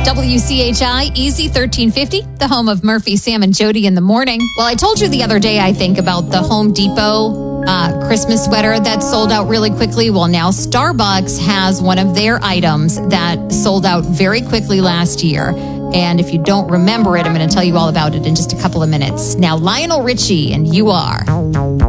WCHI, Easy 1350, the home of Murphy, Sam, and Jody in the morning. Well, I told you the other day, I think, about the Home Depot Christmas sweater that sold out really quickly. Well, now Starbucks has one of their items that sold out very quickly last year. And if you don't remember it, I'm going to tell you all about it in just a couple of minutes. Now, Lionel Richie and You Are.